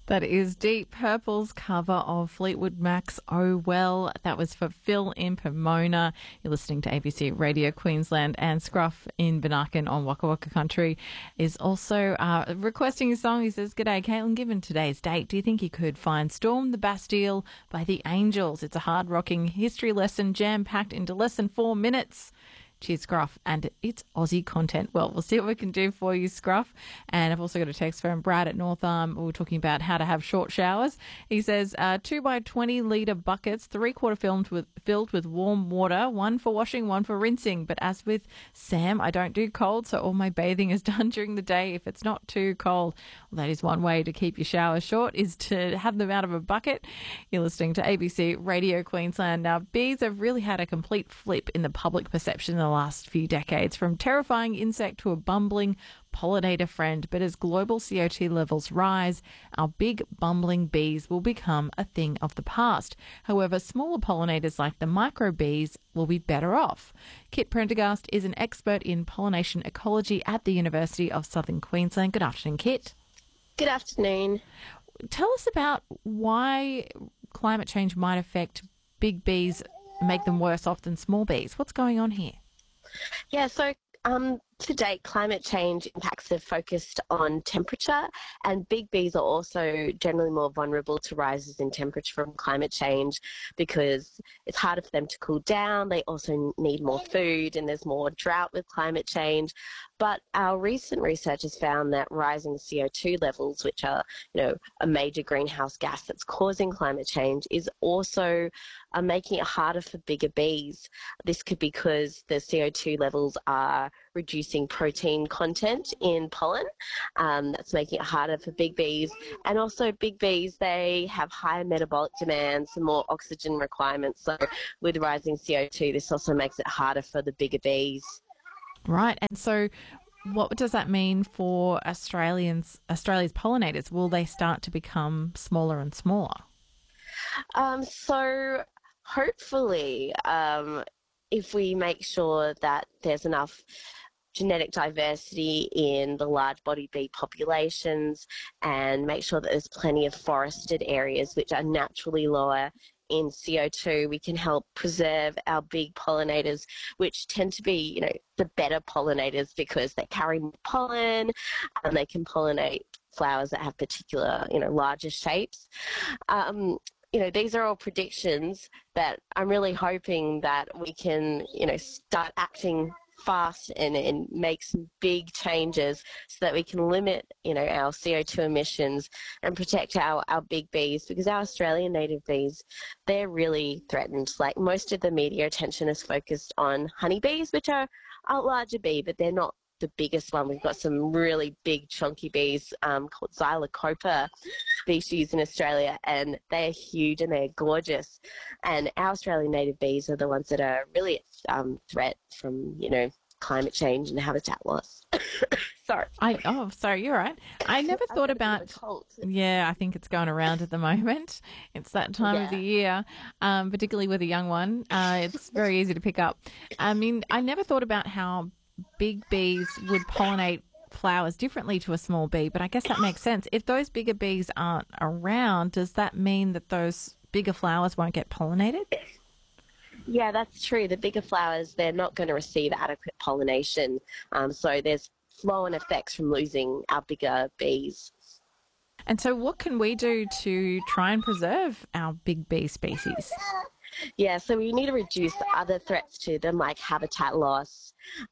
That is Deep Purple's cover of Fleetwood Mac's Oh Well. That was for Phil in Pomona. You're listening to ABC Radio Queensland, and Scruff in Bunaken on Waka Waka Country is also requesting a song. He says, "G'day, Caitlin, given today's date, do you think you could find Storm the Bastille by the Angels? It's a hard-rocking history lesson jam-packed into less than 4 minutes." Cheers, Scruff. And it's Aussie content. Well, we'll see what we can do for you, Scruff. And I've also got a text from Brad at North Arm. We were talking about how to have short showers. He says 2 by 20 litre buckets, 3/4 filled with warm water, one for washing, one for rinsing. But as with Sam, I don't do cold, so all my bathing is done during the day if it's not too cold. Well, that is one way to keep your showers short, is to have them out of a bucket. You're listening to ABC Radio Queensland. Now, bees have really had a complete flip in the public perception in the last few decades, from terrifying insect to a bumbling pollinator friend. But as global CO2 levels rise, our big bumbling bees will become a thing of the past. However, smaller pollinators like the microbees will be better off. Kit Prendergast is an expert in pollination ecology at the University of Southern Queensland. Good afternoon, Kit. Good afternoon. Tell us about why climate change might affect big bees, make them worse off than small bees. What's going on here? Yeah, so to date, climate change impacts have focused on temperature, and big bees are also generally more vulnerable to rises in temperature from climate change because it's harder for them to cool down. They also need more food, and there's more drought with climate change. But our recent research has found that rising CO2 levels, which are, a major greenhouse gas that's causing climate change, is also making it harder for bigger bees. This could be because the CO2 levels are reducing protein content in pollen. That's making it harder for big bees. And also big bees, they have higher metabolic demands and more oxygen requirements. So with rising CO2, this also makes it harder for the bigger bees. Right. And so what does that mean for Australia's pollinators? Will they start to become smaller and smaller? So hopefully, if we make sure that there's enough genetic diversity in the large body bee populations and make sure that there's plenty of forested areas which are naturally lower in CO2, we can help preserve our big pollinators, which tend to be, the better pollinators because they carry more pollen and they can pollinate flowers that have particular, larger shapes. These are all predictions that I'm really hoping that we can, start acting fast and make some big changes so that we can limit, our CO2 emissions and protect our big bees, because our Australian native bees, they're really threatened. Like, most of the media attention is focused on honeybees, which are a larger bee, but they're not the biggest one. We've got some really big chunky bees called Xylocopa species in Australia, and they're huge and they're gorgeous. And our Australian native bees are the ones that are really at threat from, climate change and habitat loss. Sorry. Sorry, you're right. I never thought about... Yeah, I think it's going around at the moment. It's that time of the year, particularly with a young one. It's very easy to pick up. I mean, I never thought about how big bees would pollinate flowers differently to a small bee, but I guess that makes sense. If those bigger bees aren't around, does that mean that those bigger flowers won't get pollinated? Yeah, that's true. The bigger flowers, they're not going to receive adequate pollination. So there's flow-on effects from losing our bigger bees. And so what can we do to try and preserve our big bee species? Yeah, so we need to reduce other threats to them, like habitat loss,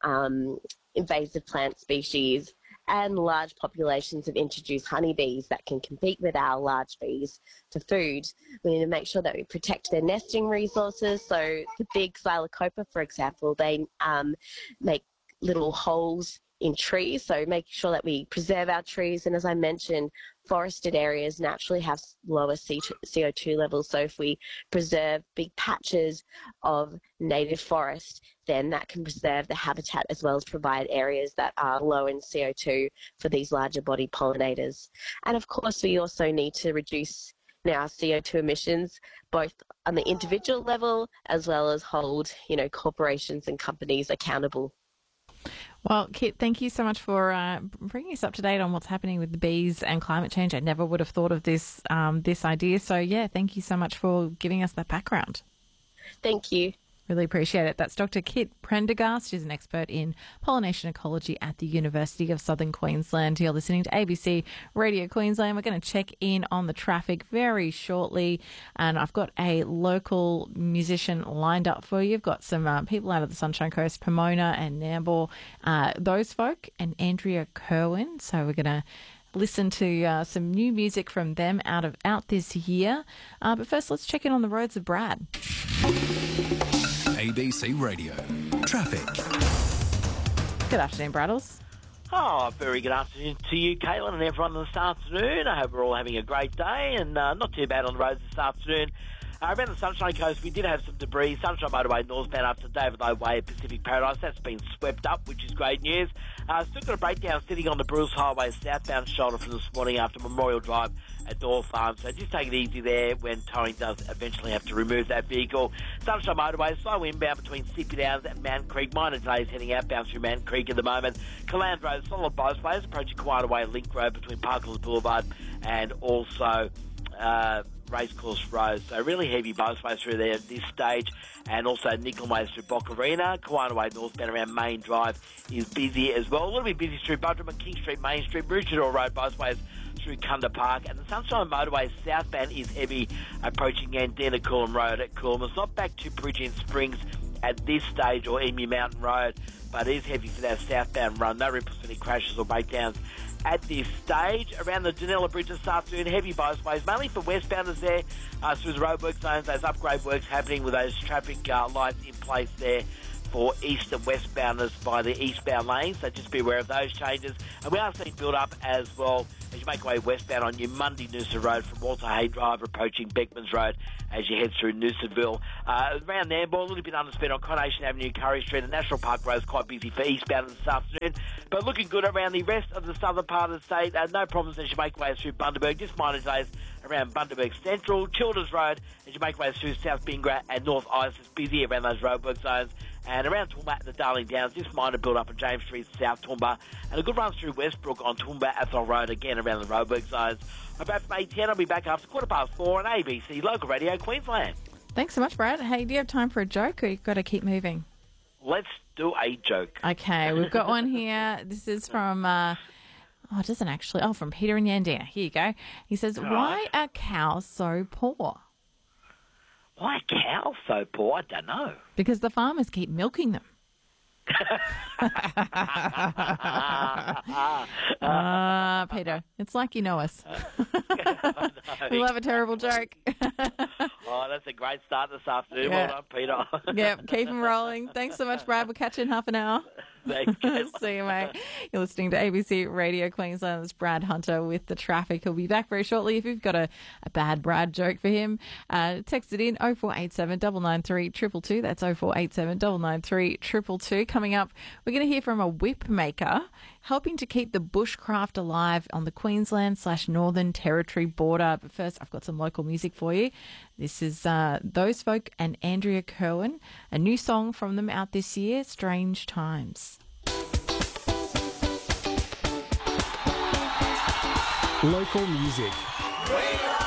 invasive plant species, and large populations of introduced honeybees that can compete with our large bees for food. We need to make sure that we protect their nesting resources. So the big Xylocopa, for example, they make little holes in trees, so make sure that we preserve our trees. And as I mentioned, forested areas naturally have lower CO2 levels, so if we preserve big patches of native forest, then that can preserve the habitat as well as provide areas that are low in CO2 for these larger body pollinators. And of course, we also need to reduce our CO2 emissions, both on the individual level as well as hold, corporations and companies accountable. Well, Kit, thank you so much for bringing us up to date on what's happening with the bees and climate change. I never would have thought of this idea. So, yeah, thank you so much for giving us that background. Thank you. Really appreciate it. That's Dr. Kit Prendergast. She's an expert in pollination ecology at the University of Southern Queensland. You're listening to ABC Radio Queensland. We're going to check in on the traffic very shortly. And I've got a local musician lined up for you. You've got some people out of the Sunshine Coast, Pomona and Nambour, those folk, and Andrea Kerwin. So we're going to listen to some new music from them out this year. But first, let's check in on the roads of Brad. ABC Radio. Traffic. Good afternoon, Braddles. Oh, very good afternoon to you, Caitlin, and everyone this afternoon. I hope we're all having a great day and not too bad on the roads this afternoon. Around the Sunshine Coast, we did have some debris. Sunshine Motorway northbound up to David Low Way at Pacific Paradise. That's been swept up, which is great news. Still got a breakdown sitting on the Bruce Highway southbound shoulder from this morning after Memorial Drive at North Farm. So just take it easy there when towing does eventually have to remove that vehicle. Sunshine Motorway, slow inbound between Sippy Downs and Mountain Creek. Minor delays heading outbound through Mountain Creek at the moment. Caland Road, solid both ways, approaching Kiwana Way Link Road between Parklands Boulevard and also Racecourse Road. So really heavy both ways through there at this stage, and also Nickel Ways through Boccarina. Kiwana Way northbound around Main Drive is busy as well. A little bit busy through Buderim and King Street, Main Street, Maroochydore Road both ways through Kunda Park, and the Sunshine Motorway southbound is heavy approaching Andina Coolum Road at Coolum. It's not back to Bridge Springs at this stage or Emu Mountain Road, but it is heavy for that southbound run. No ripples for any crashes or breakdowns at this stage. Around the Janella Bridge this afternoon, heavy both ways, mainly for westbounders there through the roadwork zones, those upgrade works happening with those traffic lights in place there for east and westbounders by the eastbound lanes, so just be aware of those changes. And we are seeing build up as well as you make your way westbound on your Mundy Noosa Road from Walter Hay Drive approaching Beckmans Road as you head through Noosaville. Around Nambour, a little bit undersped on Coronation Avenue, Curry Street, and National Park Road is quite busy for eastbound this afternoon, but looking good around the rest of the southern part of the state. No problems as you make your way through Bundaberg, just minor delays around Bundaberg Central, Childers Road as you make your way through South Bingara and North Isis, busy around those roadwork zones. And around Toowoomba and the Darling Downs, just minor build-up on James Street, South Toowoomba, and a good run through Westbrook on Toowoomba Athol Road, again around the roadwork zones. About from 8:10, I'll be back after 4:15 on ABC Local Radio Queensland. Thanks so much, Brad. Hey, do you have time for a joke, or you've got to keep moving? Let's do a joke. Okay, we've got one here. This is from, it doesn't actually, from Peter and Yandina. Here you go. He says, why are cows so poor? Why are cows so poor? I don't know. Because the farmers keep milking them. Peter, it's like you know us. We'll have a terrible joke. Oh, that's a great start this afternoon. Yeah. Well done, Peter. Yep, keep them rolling. Thanks so much, Brad. We'll catch you in half an hour. Thanks, See you, mate. You're listening to ABC Radio Queensland. It's Brad Hunter with the traffic. He'll be back very shortly. If you've got a bad Brad joke for him, text it in 0487 993 222. That's 0487 993 222. Coming up, we're going to hear from a whip maker helping to keep the bushcraft alive on the Queensland/Northern Territory border. But first, I've got some local music for you. This is Those Folk and Andrea Kerwin, a new song from them out this year, Strange Times. Local music. We